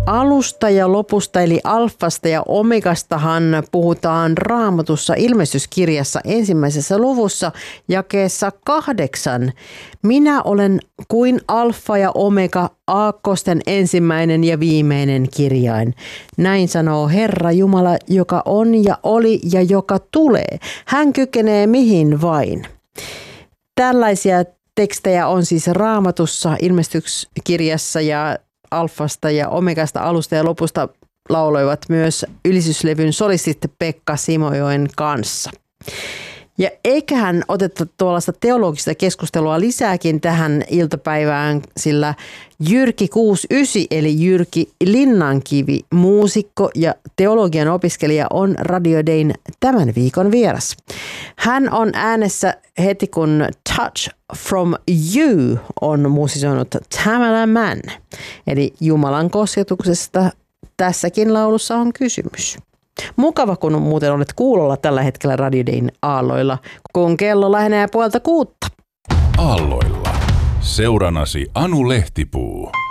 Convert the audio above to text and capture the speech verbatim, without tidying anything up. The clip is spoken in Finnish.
alusta ja lopusta eli alfasta ja omegastahan puhutaan Raamatussa ilmestyskirjassa ensimmäisessä luvussa jakeessa kahdeksan. Minä olen kuin alfa ja omega, aakkosten ensimmäinen ja viimeinen kirjain. Näin sanoo Herra Jumala, joka on ja oli ja joka tulee. Hän kykenee mihin vain. Tällaisia tekstejä on siis Raamatussa ilmestyskirjassa ja alfasta ja omegasta alusta ja lopusta lauloivat myös ylistyslevyn solistit Pekka Simojoen kanssa. Ja eiköhän oteta tuollaista teologista keskustelua lisääkin tähän iltapäivään, sillä Jyrki kuusikymmentäyhdeksän eli Jyrki Linnankivi, muusikko ja teologian opiskelija on Radio Dayn tämän viikon vieras. Hän on äänessä heti kun Touch from You on musisoinut Tamala Man, eli Jumalan kosketuksesta tässäkin laulussa on kysymys. Mukava, kun muuten olet kuulolla tällä hetkellä Radio Dayn aalloilla, kun kello lähenee puolta kuutta. Aalloilla. Seuranasi Anu Lehtipuu.